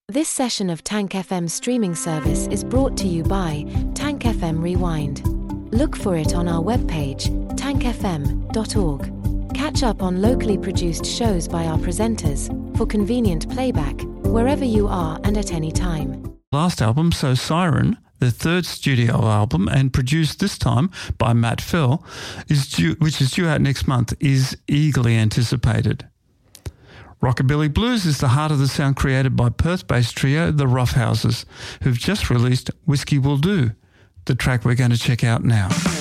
This session of Tank FM streaming service is brought to you by Tank FM Rewind. Look for it on our webpage, tankfm.org. Catch up on locally produced shows by our presenters, for convenient playback, wherever you are and at any time. Last album, So Siren, the third studio album and produced this time by Matt Fell, which is due out next month, is eagerly anticipated. Rockabilly Blues is the heart of the sound created by Perth-based trio The Rough Houses, who've just released Whiskey Will Do, the track we're going to check out now.